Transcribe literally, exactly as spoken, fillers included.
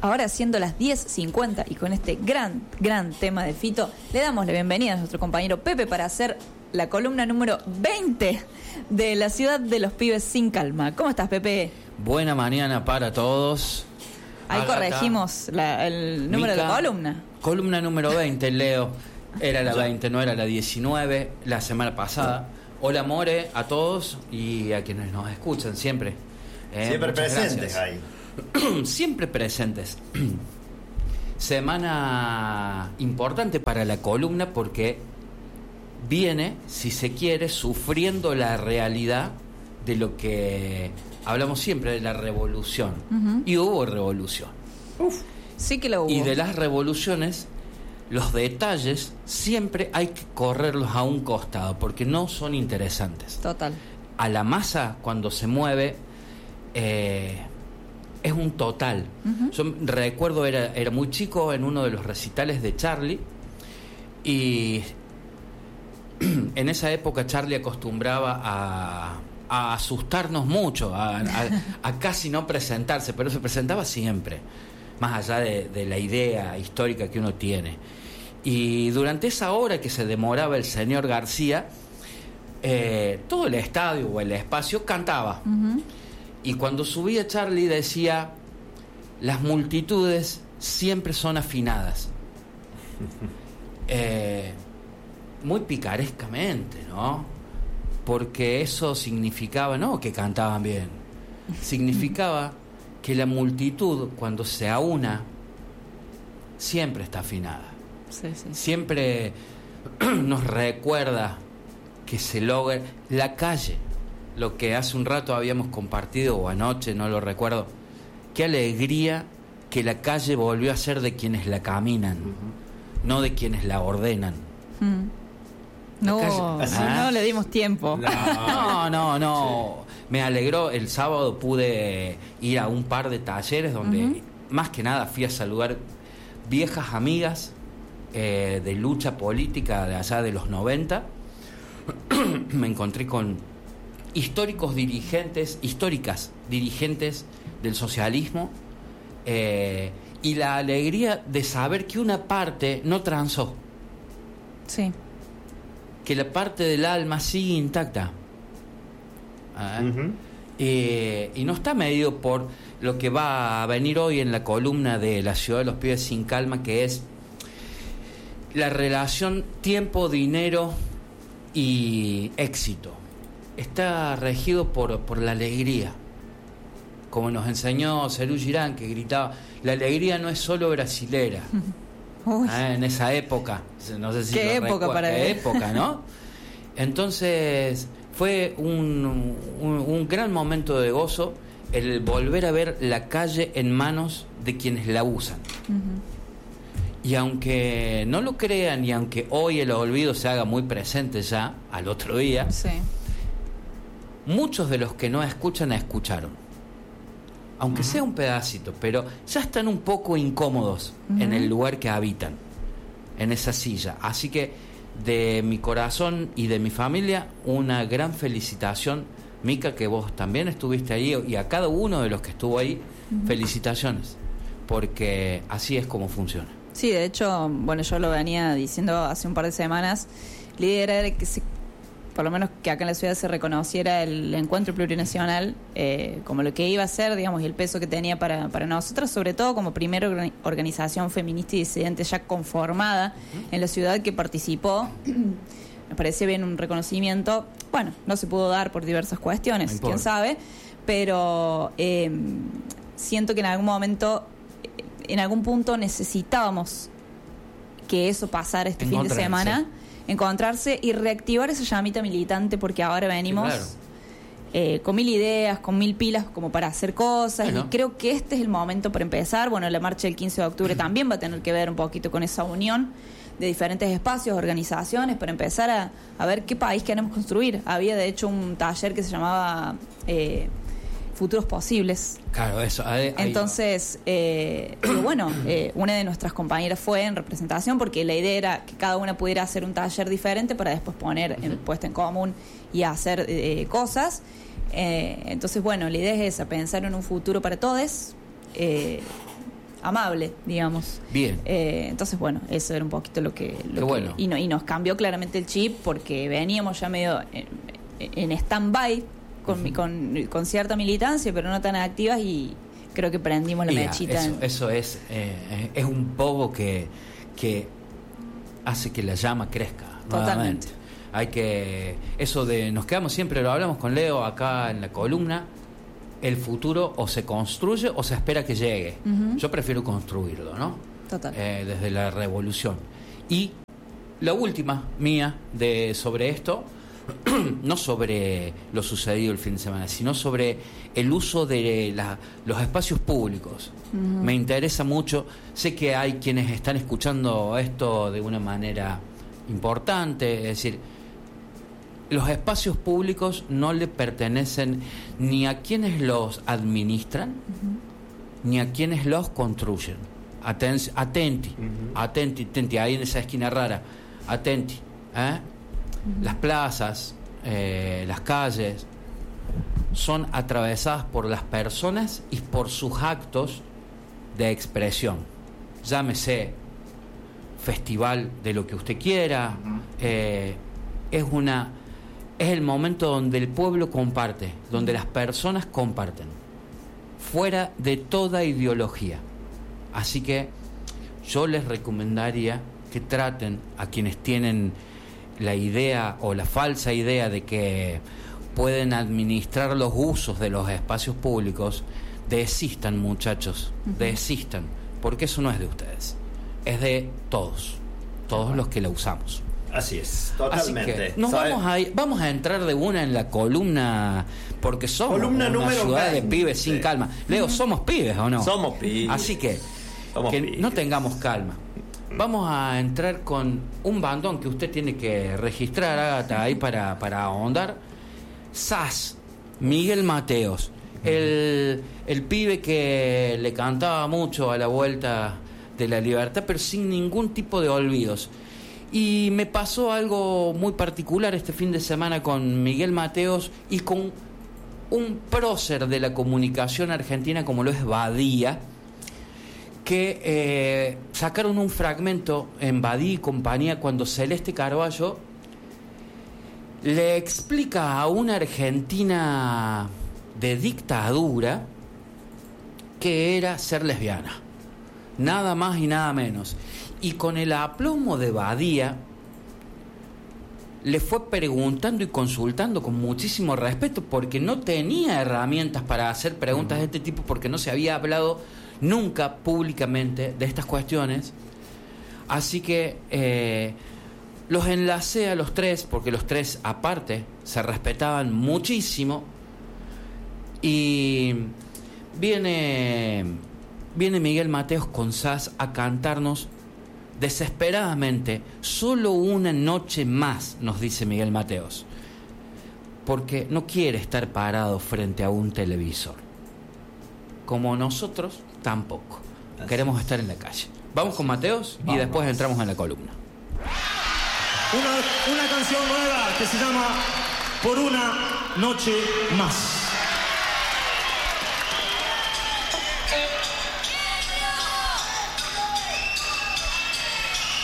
Ahora siendo las diez cincuenta y con este gran, gran tema de Fito, le damos la bienvenida a nuestro compañero Pepe para hacer la columna número veinte de La Ciudad de los Pibes Sin Calma. ¿Cómo estás, Pepe? Buena mañana para todos. Ahí Agatha, corregimos la, el número Mica, de la columna. Columna número veinte, Leo. Era la veinte, no era la diecinueve, la semana pasada. Hola, More, a todos y a quienes nos escuchan siempre. Eh, siempre presentes gracias. ahí. Siempre presentes. Semana importante para la columna porque viene, si se quiere, sufriendo la realidad de lo que hablamos siempre, de la revolución. Uh-huh. Y hubo revolución. Uf, sí que lo hubo. Y de las revoluciones, los detalles siempre hay que correrlos a un costado porque no son interesantes. Total. A la masa, cuando se mueve, eh, es un total. Uh-huh. Yo recuerdo, era, era muy chico en uno de los recitales de Charlie y en esa época Charlie acostumbraba a, a asustarnos mucho, a, a, a casi no presentarse, pero se presentaba siempre, más allá de, de la idea histórica que uno tiene. Y durante esa hora que se demoraba el señor García, eh, todo el estadio o el espacio cantaba. Uh-huh. Y cuando subía Charlie decía, las multitudes siempre son afinadas. eh, muy picarescamente, ¿no? Porque eso significaba, no que cantaban bien, significaba que la multitud, cuando se aúna, siempre está afinada. Sí, sí. Siempre nos recuerda que se logra la calle. Lo que hace un rato habíamos compartido, o anoche, no lo recuerdo. Qué alegría que la calle volvió a ser de quienes la caminan, uh-huh. no de quienes la ordenan. Mm. No, calle, ¿ah? no le dimos tiempo. No, no, no. Sí. Me alegró, el sábado pude ir a un par de talleres donde, uh-huh. más que nada, fui a saludar viejas amigas eh, de lucha política de allá de los noventa. Me encontré con históricos dirigentes, históricas dirigentes del socialismo, eh, y la alegría de saber que una parte no transó. Sí. Que la parte del alma sigue intacta. ¿Eh? Uh-huh. Eh, y no está medido por lo que va a venir hoy en la columna de La Ciudad de los Pibes Sin Calma, que es la relación tiempo, dinero y éxito. Está regido por, por la alegría, como nos enseñó Serú Girán, que gritaba, la alegría no es solo brasilera. ¿Eh? En esa época, no sé si qué lo época recu- para qué él. época, ¿no? Entonces fue un, un, un gran momento de gozo el volver a ver la calle en manos de quienes la usan. Uh-huh. Y aunque no lo crean, y aunque hoy el olvido se haga muy presente ya, al otro día, sí. muchos de los que no escuchan, escucharon. Aunque uh-huh. sea un pedacito, pero ya están un poco incómodos uh-huh. en el lugar que habitan, en esa silla. Así que de mi corazón y de mi familia, una gran felicitación, Mica, que vos también estuviste ahí, y a cada uno de los que estuvo ahí, uh-huh. felicitaciones, porque así es como funciona. Sí, de hecho, bueno, yo lo venía diciendo hace un par de semanas, la idea era que se, por lo menos que acá en la ciudad se reconociera el encuentro plurinacional eh, como lo que iba a ser, digamos, y el peso que tenía para, para nosotros, sobre todo como primera organización feminista y disidente ya conformada uh-huh. en la ciudad que participó. Nos parecía bien un reconocimiento. Bueno, no se pudo dar por diversas cuestiones, no quién sabe, pero eh, siento que en algún momento, en algún punto necesitábamos que eso pasara este fin de semana, encontrarse y reactivar esa llamita militante, porque ahora venimos sí, claro. eh, con mil ideas, con mil pilas como para hacer cosas, bueno. y creo que este es el momento para empezar. Bueno, la marcha del quince de octubre uh-huh. también va a tener que ver un poquito con esa unión de diferentes espacios, organizaciones, para empezar a, a ver qué país queremos construir. Había de hecho un taller que se llamaba eh, Futuros Posibles. Claro, eso. Ahí, Entonces, eh, digo, bueno, eh, una de nuestras compañeras fue en representación, porque la idea era que cada una pudiera hacer un taller diferente para después poner uh-huh. en puesto en común y hacer eh, cosas. Eh, entonces, bueno, la idea es esa, pensar en un futuro para todos, eh, amable, digamos. Bien. Eh, entonces, bueno, eso era un poquito lo que... Lo Qué que bueno. y, no, y nos cambió claramente el chip porque veníamos ya medio en, en stand-by con, uh-huh. con, con cierta militancia, pero no tan activas, y creo que prendimos la Mira, mechita. Eso, en... eso es, eh, es un poco que, que hace que la llama crezca. Totalmente. Nuevamente. Hay que... Eso de... Nos quedamos siempre, lo hablamos con Leo acá en la columna, el futuro o se construye o se espera que llegue. Uh-huh. Yo prefiero construirlo, ¿no? Total. Eh, desde la revolución. Y la última mía de sobre esto, no sobre lo sucedido el fin de semana, sino sobre el uso de la, los espacios públicos. Uh-huh. Me interesa mucho. Sé que hay quienes están escuchando esto de una manera importante, es decir, los espacios públicos no le pertenecen ni a quienes los administran, uh-huh. ni a quienes los construyen. Aten- atenti, uh-huh. atenti, atenti, ahí en esa esquina rara, atenti. ¿eh? Uh-huh. Las plazas, eh, las calles, son atravesadas por las personas y por sus actos de expresión. Llámese festival de lo que usted quiera, uh-huh. eh, es una... Es el momento donde el pueblo comparte, donde las personas comparten, fuera de toda ideología. Así que yo les recomendaría que traten a quienes tienen la idea o la falsa idea de que pueden administrar los usos de los espacios públicos. Desistan, muchachos, uh-huh. desistan, porque eso no es de ustedes, es de todos, todos los que la usamos. Así es, totalmente. Así que nos vamos a, ir, vamos a entrar de una en la columna, porque somos columna una ciudad veinte. De pibes sin calma. Leo, ¿somos pibes o no? Somos pibes. Así que, somos que pibes. No tengamos calma. Vamos a entrar con un bandón que usted tiene que registrar, Ágata, ahí para, para ahondar. Sas, Miguel Mateos, el, el pibe que le cantaba mucho a la vuelta de la libertad, pero sin ningún tipo de olvidos. Y me pasó algo muy particular este fin de semana con Miguel Mateos y con un prócer de la comunicación argentina como lo es Badía, que eh, sacaron un fragmento en Badía y compañía cuando Celeste Carballo le explica a una argentina de dictadura que era ser lesbiana. Nada más y nada menos. Y con el aplomo de Badía le fue preguntando y consultando con muchísimo respeto, porque no tenía herramientas para hacer preguntas de este tipo, porque no se había hablado nunca públicamente de estas cuestiones. Así que eh, los enlacé a los tres, porque los tres aparte se respetaban muchísimo. Y viene, viene Miguel Mateos con Sas a cantarnos desesperadamente solo una noche más, nos dice Miguel Mateos, porque no quiere estar parado frente a un televisor, como nosotros tampoco. Así queremos es. Estar en la calle. Vamos Así con Mateos y vamos. Después entramos en la columna. Una, una canción nueva que se llama Por una noche más.